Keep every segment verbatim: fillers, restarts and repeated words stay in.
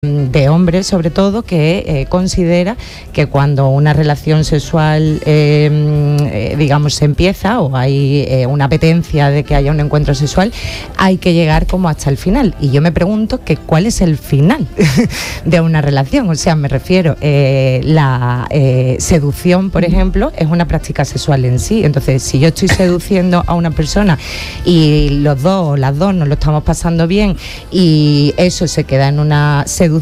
de hombres sobre todo que eh, considera que cuando una relación sexual eh, eh, digamos se empieza o hay eh, una apetencia de que haya un encuentro sexual, hay que llegar como hasta el final. Y yo me pregunto que cuál es el final de una relación. O sea, me refiero eh, la eh, seducción, por ejemplo, es una práctica sexual en sí. Entonces, si yo estoy seduciendo a una persona y los dos o las dos nos lo estamos pasando bien y eso se queda en una seducción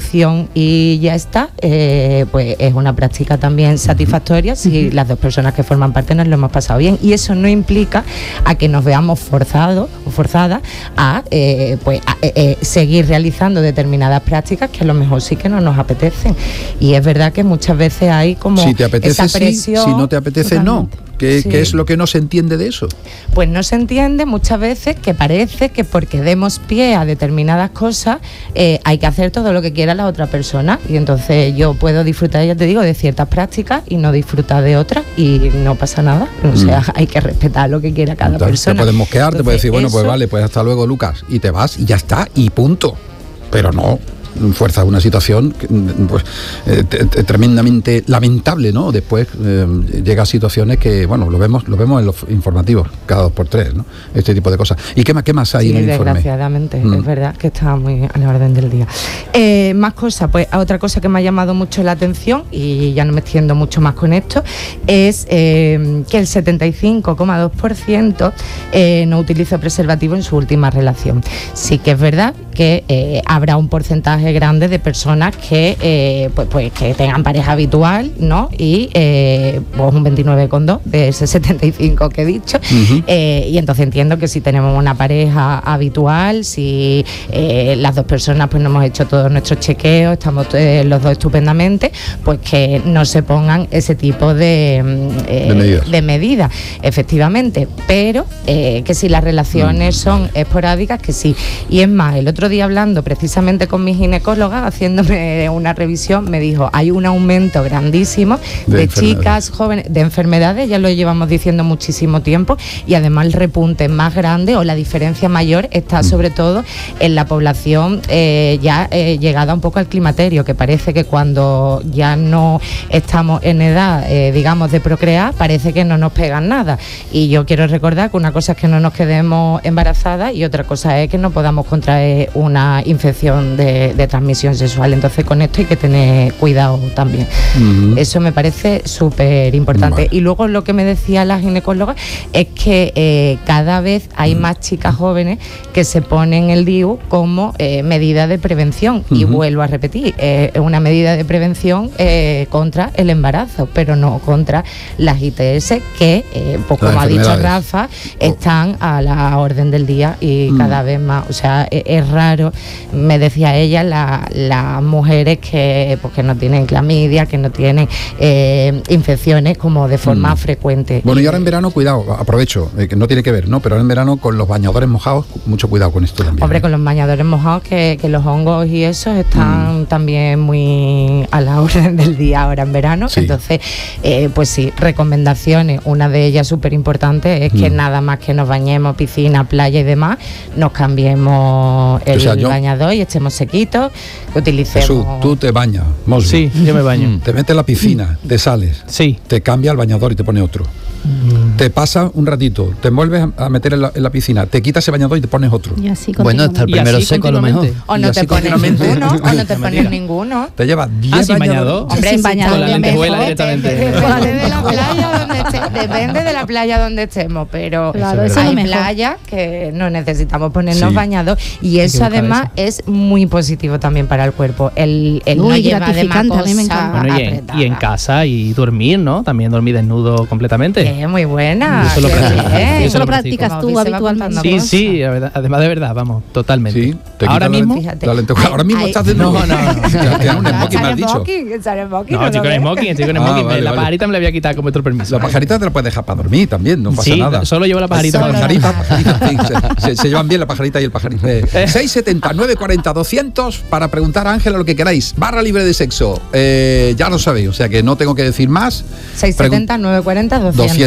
y ya está, eh, pues es una práctica también satisfactoria si uh-huh. las dos personas que forman parte nos lo hemos pasado bien, y eso no implica a que nos veamos forzados o forzadas a, eh, pues, a eh, eh, seguir realizando determinadas prácticas que a lo mejor sí que no nos apetecen. Y es verdad que muchas veces hay como si te apetece esa presión, sí, si no te apetece totalmente. No. ¿Qué, sí. ¿Qué es lo que no se entiende de eso? Pues no se entiende muchas veces que parece que porque demos pie a determinadas cosas eh, hay que hacer todo lo que quiera la otra persona, y entonces yo puedo disfrutar, ya te digo, de ciertas prácticas y no disfrutar de otras y no pasa nada. O sea, mm. hay que respetar lo que quiera cada entonces, persona. Te puedes mosquear, entonces, te puedes decir, bueno, eso... pues vale, pues hasta luego, Lucas, y te vas y ya está, y punto. Pero no fuerza una situación pues, eh, t- t- tremendamente lamentable, ¿no? Después eh, llega a situaciones que, bueno, lo vemos lo vemos en los informativos cada dos por tres, ¿no? Este tipo de cosas. ¿Y qué más, qué más hay sí, en el informe? Desgraciadamente, mm. es verdad que está muy a la orden del día. Eh, más cosas, pues otra cosa que me ha llamado mucho la atención, y ya no me extiendo mucho más con esto, es eh, que el setenta y cinco coma dos por ciento eh, no utiliza preservativo en su última relación. Sí que es verdad que eh, habrá un porcentaje grande de personas que eh, pues, pues que tengan pareja habitual, ¿no? Y eh, pues un veintinueve coma dos de ese setenta y cinco que he dicho. Uh-huh. eh, y entonces entiendo que si tenemos una pareja habitual, si eh, las dos personas pues no hemos hecho todos nuestros chequeos, estamos eh, los dos estupendamente, pues que no se pongan ese tipo de, eh, de medidas, de medidas efectivamente, pero eh, que si las relaciones uh-huh. son esporádicas, que sí. Y es más, el otro día hablando precisamente con mi ginecóloga, haciéndome una revisión, me dijo, hay un aumento grandísimo de, de chicas jóvenes, de enfermedades, ya lo llevamos diciendo muchísimo tiempo, y además el repunte más grande o la diferencia mayor está sobre todo en la población eh, ya eh, llegada un poco al climaterio, que parece que cuando ya no estamos en edad, eh, digamos, de procrear, parece que no nos pegan nada. Y yo quiero recordar que una cosa es que no nos quedemos embarazadas y otra cosa es que no podamos contraer una infección de, de transmisión sexual. Entonces con esto hay que tener cuidado también. Uh-huh. Eso me parece súper importante. Vale. Y luego lo que me decía la ginecóloga es que eh, cada vez hay uh-huh. más chicas jóvenes que se ponen el D I U como eh, medida de prevención. Uh-huh. Y vuelvo a repetir, es eh, una medida de prevención eh, contra el embarazo, pero no contra las I T S que, eh, pues como ha dicho Rafa, están a la orden del día y uh-huh. cada vez más. O sea, es, es raro, me decía ella, la, las mujeres que, pues, que no tienen clamidia, que no tienen eh, infecciones como de forma mm. frecuente. Bueno, y ahora en verano, cuidado, aprovecho, eh, que no tiene que ver, ¿no? Pero ahora en verano con los bañadores mojados, mucho cuidado con esto también. Hombre, ¿eh? con los bañadores mojados, que, que los hongos y eso están mm. también muy a la orden del día ahora en verano. Sí. Entonces, eh, pues sí, recomendaciones. Una de ellas súper importante es que mm. nada más que nos bañemos, piscina, playa y demás, nos cambiemos el o sea, yo... bañador y estemos sequitos, que utilicemos... Jesús, tú te bañas, Mosby. Sí, yo me baño. Te metes en la piscina, te sales, sí. te cambia el bañador y te pone otro. Mm. Te pasa un ratito, te vuelves a meter en la, en la piscina, te quitas ese bañador y te pones otro. Y así bueno, hasta el primero seco a lo mejor. O no te pones ninguno, o no te pones ninguno. Te llevas diez ah, sin bañador. Hombre, sin bañador. Con la lentejuela directamente. Depende de la playa donde estemos, depende de la playa donde estemos, pero claro, eso hay playas que no necesitamos ponernos sí. bañados, y eso además eso. es muy positivo también para el cuerpo. El, el Uy, no llevar además cosas bueno, y, en, y en casa y dormir, ¿no? También dormir desnudo completamente. Es muy buena. Eso lo, bien. Eso lo practicas tú habitualmente. Sí, sí, además de verdad, vamos, totalmente. Sí, ahora mismo, la lentejuela, ahora mismo estás de no, no, no. Tienes un smoking, me has dicho. No, estoy con smoking, estoy con smoking. La pajarita me la voy a quitar con vuestro permiso. La pajarita te la puedes dejar para dormir también, no pasa sí, nada. Solo llevo la pajarita. La pajarita, pajarita se, se llevan bien la pajarita y el pajarito. seis setenta, nueve cuarenta, doscientos para preguntar a Ángela lo que queráis. Barra libre de sexo. Eh, ya lo sabéis, o sea que no tengo que decir más. seis setenta, nueve cuarenta, doscientos. Barra libre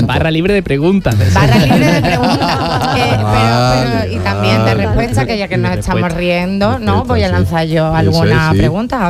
libre de preguntas. Barra libre de preguntas. eh, vale, pero, pero, y también de respuesta, que ya que nos estamos riendo, ¿no? Voy a lanzar yo alguna sí, sí. pregunta.